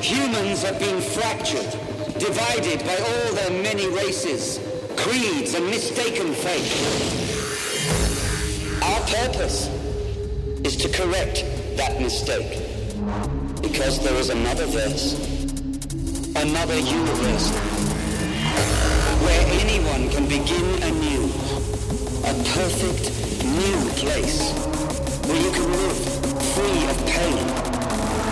Humans have been fractured, divided by all their many races, creeds, and mistaken faith. Our purpose is to correct that mistake, because there is another verse, another universe, where anyone can begin anew, a perfect new place where you can live